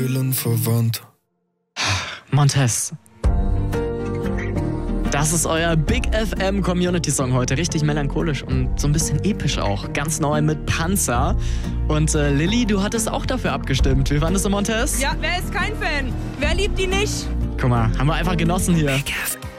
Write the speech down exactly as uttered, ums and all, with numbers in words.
verwandt. Montez. Das ist euer Big F M Community Song heute. Richtig melancholisch und so ein bisschen episch auch. Ganz neu mit Panzer. Und äh, Lilly, du hattest auch dafür abgestimmt. Wie fandest du Montez? Ja, wer ist kein Fan? Wer liebt die nicht? Guck mal, haben wir einfach genossen hier. Big F M.